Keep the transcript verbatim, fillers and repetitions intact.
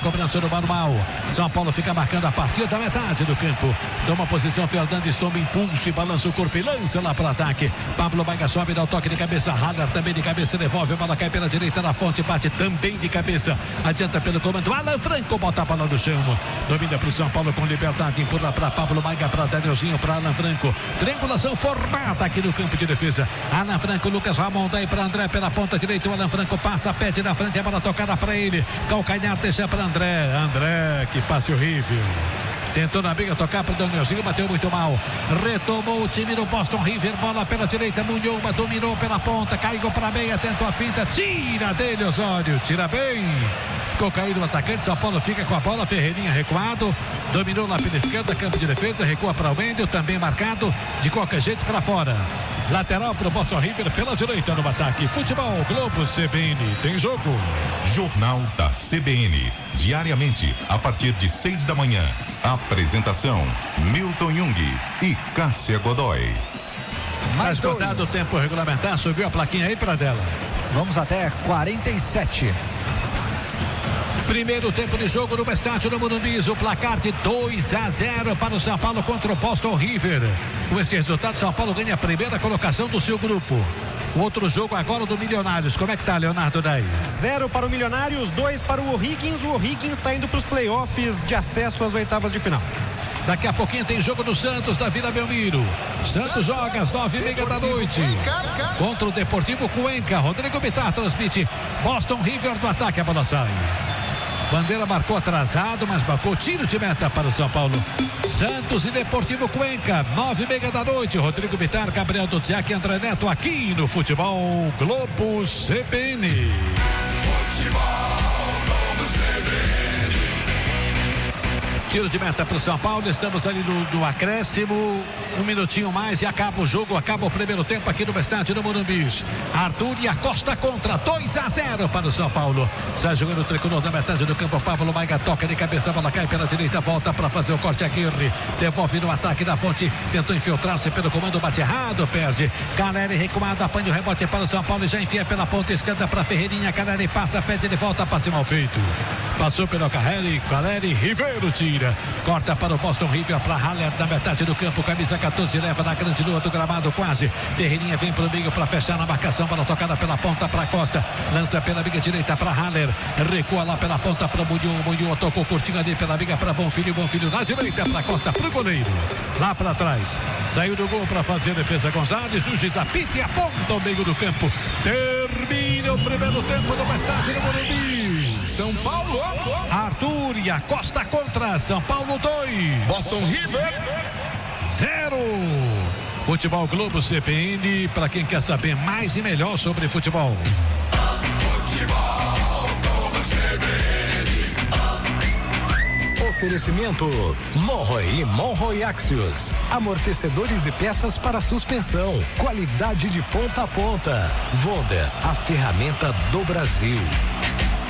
cobrança do manual. São Paulo fica marcando a partir da metade do campo. Toma posição Fernandes, toma impulso e balança o corpo e lança lá para o ataque. Pablo Maiga sobe, dá o toque de cabeça. Haller também de cabeça, devolve, a bola cai pela direita na fonte, bate também de cabeça. Adianta pelo comando, Alan Franco bota a bola no chão. Domina para o São Paulo com liberdade, empurra para Pablo Maiga, para Danielzinho, para Alan Franco. Triangulação formada aqui no campo de defesa. Alan Franco, Lucas Ramon, daí para André pela ponta direita. O Alan Franco passa, pede na frente, a bola tocada para ele. Calcanhar deixa para André. André, que passe horrível. Tentou na briga tocar para o Danielzinho, bateu muito mal. Retomou o time do Boston River, bola pela direita, Munhoma dominou pela ponta, caiu para a meia, tentou a finta, tira dele Osório, tira bem. Ficou caído o atacante, São Paulo fica com a bola, Ferreirinha recuado, dominou lá pela esquerda, campo de defesa, recua para o Wendel, também marcado, de qualquer jeito para fora. Lateral para o Boston River pela direita no ataque. Futebol Globo C B N, tem jogo. Jornal da C B N, diariamente a partir de seis da manhã. Apresentação Milton Jung e Cássia Godoy. Mais esgotado o tempo regulamentar, subiu a plaquinha aí para dela. Vamos até quarenta e sete. Primeiro tempo de jogo no estádio do Morumbi, o placar de dois a zero para o São Paulo contra o Boston River. Com este resultado, São Paulo ganha a primeira colocação do seu grupo. O outro jogo agora do Milionários. Como é que tá, Leonardo Daí? Zero para o Milionários, dois para o O'Higgins. O O'Higgins está indo para os playoffs de acesso às oitavas de final. Daqui a pouquinho tem jogo do Santos, da Vila Belmiro. Santos joga às nove e meia da noite contra o Deportivo Cuenca. Rodrigo Bittar transmite. Boston River no ataque, a bola sai. Bandeira marcou atrasado, mas marcou tiro de meta para o São Paulo. Santos e Deportivo Cuenca, nove e meia da noite. Rodrigo Bittar, Gabriel Duziak e André Neto aqui no Futebol Globo C B N. Futebol Globo C B N. Tiro de meta para o São Paulo. Estamos ali no, no acréscimo. Um minutinho mais e acaba o jogo, acaba o primeiro tempo aqui no estádio do Morumbi. Arthur e Acosta contra, dois a zero para o São Paulo. Sai jogando o tricolor da metade do campo. Pablo Maiga toca de cabeça, a bola cai pela direita, volta para fazer o corte aqui. Devolve no ataque da fonte, tentou infiltrar-se pelo comando, bate errado, perde. Caleri recuado, apanha o rebote para o São Paulo e já enfia pela ponta esquerda para Ferreirinha. Caleri passa, pede de volta, passe mal feito. Passou pelo Caleri, Caleri, Ribeiro tira. Corta para o Boston River, para Haller na metade do campo, camisa catorze, leva na grande lua do gramado quase. Ferreirinha vem para o meio para fechar na marcação, bola tocada pela ponta para Costa, lança pela biga direita para Haller, recua lá pela ponta para Munho, Munho tocou curtinho ali pela biga para Bonfilho, Bonfilho na direita para Costa, para o goleiro, lá para trás, saiu do gol para fazer a defesa Gonzalez, o juiz apita e aponta o meio do campo. Termina o primeiro tempo do estádio do Morumbi. São Paulo, Arthur e Acosta contra São Paulo dois, Boston River zero. Futebol Globo C B N, para quem quer saber mais e melhor sobre futebol. Futebol Globo C B N. Oferecimento Monroe e Monroe Axios. Amortecedores e peças para suspensão. Qualidade de ponta a ponta. Vonda, a ferramenta do Brasil.